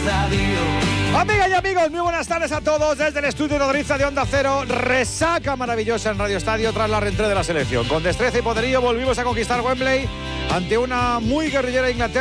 Amigas y amigos, muy buenas tardes a todos desde el estudio nodriza de Onda Cero. Resaca maravillosa en Radio Estadio tras la reentrée de la selección. Con destreza y poderío volvimos a conquistar Wembley ante una muy guerrillera Inglaterra.